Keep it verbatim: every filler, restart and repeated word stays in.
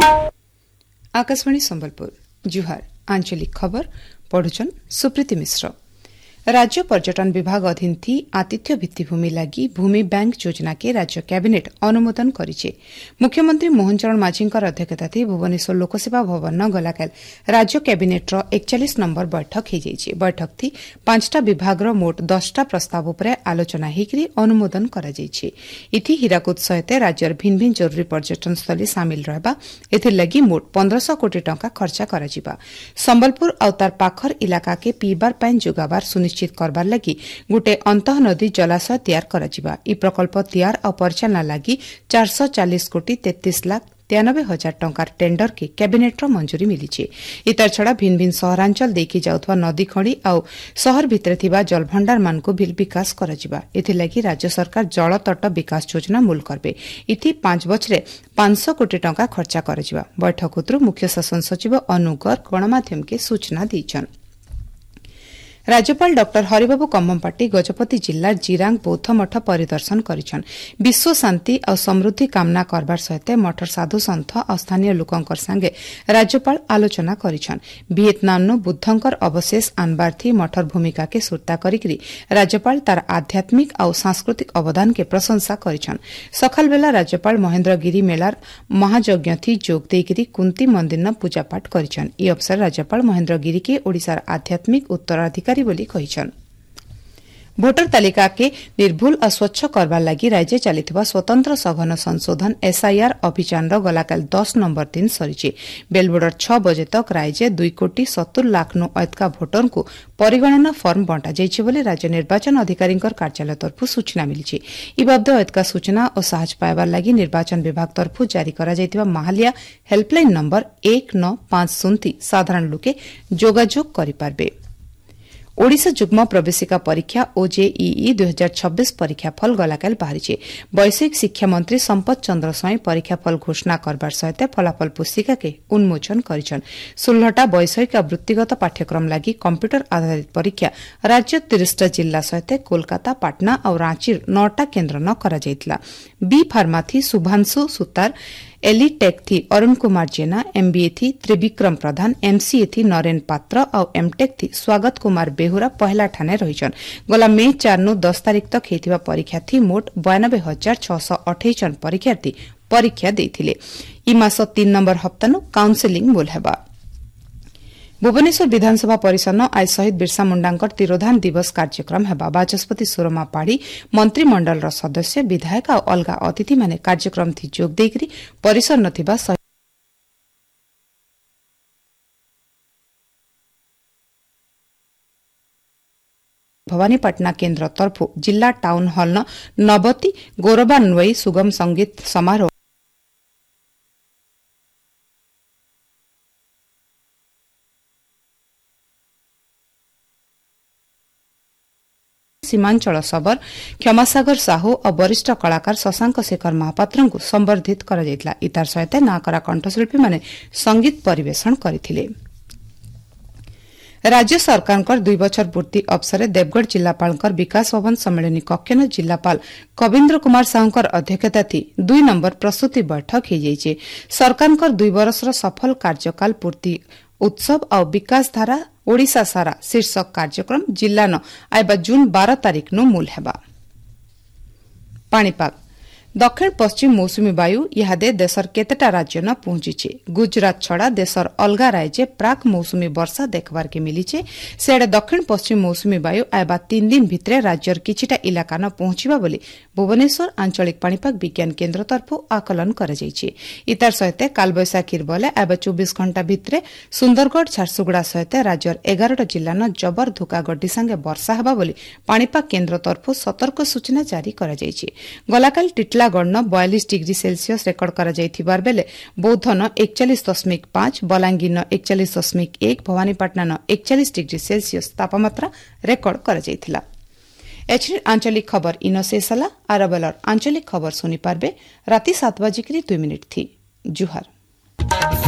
आकाशवाणी संबलपुर जुहार आंचलिक खबर पढ़ुछन सुप्रीति मिश्र। राज्य पर्यटन विभाग अधीन थी आतिथ्य भित्तिभूमि लगी भूमि बैंक योजना के राज्य कैबिनेट अनुमोदन करिছে। मुख्यमंत्री मोहन चरण माझींकर अध्यक्षता थी भुवनेश्वर लोकसेवा भवन न गलाकाल राज्य कैबिनेट एकचालीस नंबर बैठक हो जाइए। बैठक थी पांचटा विभाग मोट दसटा प्रस्ताव उपरे आलोचना होकर अनुमोदन करा जाइए। इथि हीराकुद सहित राज्यर भिन्न भिन्न जरूरी पर्यटन स्थली सामिल रहबा एथिर लगी मोट पंद्रह कोटी टंका खर्चा करा जिबा। संबलपुर और तार पाखर इलाका के पीबार पानी जोगाबार सुनिश्चित निश्चित करबार लगी गोटे अंतः नदी जलाशय तैयार करा जिबा। ई प्रकल्प तैयार और परिचालना लगी चार सौ चालीस कोटी तैंतीस लाख तिरानबे हजार टंकार टेंडर के कैबिनेट मंजूरी मिली। इतार छड़ा भिन्न भिन्न सहरांचल देखी जाउथवा नदी खड़ी और सहर भितर थिबा जलभंडार मान को भी विकास करा जिबा। एथिर लगी राज्य सरकार जल तट विकास योजना मूल करबे। इथि पांच बछरे पांच सौ कोटी टंका खर्चा करा जिबा। बैठक उतरु मुख्य शासन सचिव अनुगर गणमाध्यम के सूचना दैछन। राज्यपाल डॉक्टर हरिबाबू कम्मपाटी गजपति जिला जिरांग बौद्ध मठ परिदर्शन करिछन। विश्व शांति और समृद्धि कामना करबार सहित मठर साधु सन्थ और स्थानीय लोकंकर संगे राज्यपाल आलोचना करिछन। वियतनाम नो बुद्धंकर अवशेष आनबार थी मठर भूमिका के सुरता करिकरी राज्यपाल तार आध्यात्मिक और सांस्कृतिक अवदान के प्रशंसा करिछन। सकाल बेला राज्यपाल महेन्द्रगिरी मेलार महायज्ञ थी जोग देकरी कुंती मंदिर न पूजापाठ करिछन। ई अवसर राज्यपाल महेन्द्रगिरी के ओडिशार आध्यात्मिक उत्तराधिकारी बोली कहिछन। भोटर तालिका के निर्भुल और स्वच्छ करबार लगी राज्य चलिथिबा स्वतंत्र सघन संशोधन एसआईआर अभियान गलाकाल दस नंबर दिन सरीचे। बेलबोर्डर छह बजे तक राज्य दुई कोटी सत्तर लाख नु अयतका भोटर को परिगणना फर्म बंटा जाइछे बोले राज्य निर्वाचन अधिकारी कार्यालय तरफ सूचना मिली। ई बाबद अयतका सूचना और साहस पाइबार लगी निर्वाचन विभाग तरफ जारी करा जाइतिबा महालिया हेल्पलाइन नंबर एक नौ पांच शून्य साधारण लोके जोगाजोग करि पारबे। ओडिशा जुग्म प्रवेशिका परीक्षा ओजेईई दुई हजार छब्बीस परीक्षाफल गलाकाल बाहरी। वैषयिक शिक्षा मंत्री संपत चंद्र स्वाई परीक्षाफल घोषणा करबार सहित फलाफल पुस्तिका के उन्मोचन करिछन। सोलहटा वैषयिक वृत्तिगत पाठ्यक्रम लगी कंप्यूटर आधारित परीक्षा राज्य तीसटा जिला सहित कोलकाता पाटना और रांची नौटा केन्द्र न करा जाइतला। बी फार्मा थी शुभांशु सुतार, एलिटेक थी अरुण कुमार जेना, एमबीए थी त्रिविक्रम प्रधान, एमसीए थी नरेन पात्र और एमटेक थी स्वागत कुमार बेहुरा पहला ठाने रहीछन। गला मे चार नु दस तारीख तक हेतिबा परीक्षा थी मोट बयानबे हजार छह सौ अठाईस जन परीक्षार्थी परीक्षा देथिले। ई मास तीन नंबर हप्ता नु काउंसिलिंग बोल हेबा। भुवनेश्वर विधानसभा परिसर आज शहीद बिरसा मुंडांकर तिरोधान दिवस कार्यक्रम हेबा। बाचस्पति सुरमा पाड़ी मंत्रिमंडल सदस्य विधायक और अलगा अतिथि माने कार्यक्रम थी जोग देकरी परिसर नथिबा भवानीपाटना केन्द्र तरफ जिला टाउन हॉल न नवती गौरवान्वयी सुगम संगीत समारोह सीमांचल सबर क्षमासागर साहू और वरिष्ठ कलाकार शशांक शेखर महापात्र को संबर्धित करा जायतिला। इतार सहित नाकरा कंठशिल्पी माने संगीत परिवेषण करथिले। राज्य सरकार दुई बछर पूर्ति अवसर देवगढ़ जिलापाल विकास भवन सम्मेलनी कक्षन जिलापाल कविन्द्र कुमार साहूकर अध्यक्षता थी दुई नंबर प्रस्तुति बैठक हो जाइए। सरकार दुई वर्षर सफल कार्यकाल पूर्ति उत्सव और विकास धारा ओडिशा सारा शीर्षक कार्यक्रम जिला न आइबा जून बारह तारीख नु मूल हेबा। पाणीपाग दक्षिण पश्चिम मौसुमी वायु इहादे देशर केतेटा राज्य न पहुंची। गुजरात छड़ा देशर अलगा राज्य प्राक मौसुमी वर्षा देखबार के मिली। सेडे दक्षिण पश्चिम मौसुमी वायु आइबा तीन दिन भितरे राज्यर किछिटा इलाका न पहुंचबा बोली भुवनेश्वर आंचलिक पाणीपाग विज्ञान केन्द्र तरफ आकलन करा जाइछे। इतार सहित कालबैशाखीर बले आइबा चौबीस घंटा भितरे सुंदरगढ़ झारसुगुड़ा सहित राज्यर एगारटा जिला न जबर धुकागड्डी संगे वर्षा हेबा बोली पाणीपाग केन्द्र तरफ सतर्क सूचना जारी करा जाइछे। गलाकाल टिटला गढ़ बयालीस डिग्री सेल्सियस रेकर्ड करा जाइथिबार बेले बौद्ध न एकचालीस दशमिक पांच, बलांगीर न एकचालीस दशमिक एक, भवानीपाटना न एकचालीस डिग्री सेल्सियस तापमात्रा रेकर्ड करा जाइथिला। एचडी आंचलिक खबर इन शेष होला। आरबेलर आंचलिक खबर सुनी पारबे राति सात बजे दुई मिनिट थी। जुहार।